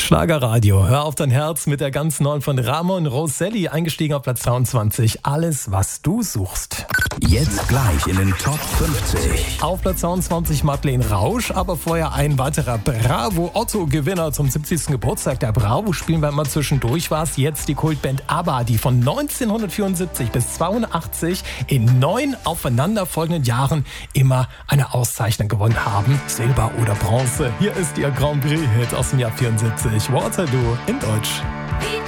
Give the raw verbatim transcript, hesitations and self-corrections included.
Schlagerradio, hör auf dein Herz mit der ganz neuen von Ramon Rosselli, eingestiegen auf Platz zweiundzwanzig. Alles, was du suchst. Jetzt gleich in den Top fünfzig. Auf Platz zweiundzwanzig Madeleine Rausch, aber vorher ein weiterer Bravo-Otto-Gewinner zum siebzigsten Geburtstag. Der Bravo spielen wir immer zwischendurch, war es jetzt die Kultband ABBA, die von neunzehnhundertvierundsiebzig bis zweiundachtzig in neun aufeinanderfolgenden Jahren immer eine Auszeichnung gewonnen haben. Silber oder Bronze. Hier ist ihr Grand Prix-Hit aus dem Jahr vierundsiebzig. Waterloo in Deutsch.